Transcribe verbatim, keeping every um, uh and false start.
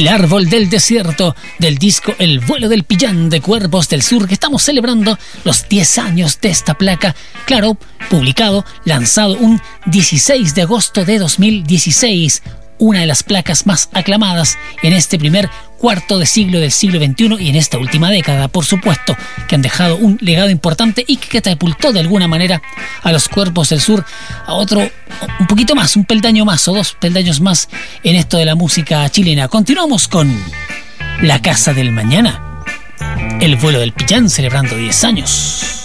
Árbol del Desierto, del disco El vuelo del Pillán de Cuervos del Sur, que estamos celebrando los diez años de esta placa. Claro, publicado, lanzado un dieciséis de agosto de dos mil dieciséis. Una de las placas más aclamadas en este primer cuarto de siglo del siglo veintiuno y en esta última década, por supuesto, que han dejado un legado importante y que catapultó de alguna manera a los Cuervos del Sur a otro, un poquito más, un peldaño más o dos peldaños más en esto de la música chilena. Continuamos con La Casa del Mañana, El vuelo del Pillán, celebrando diez años.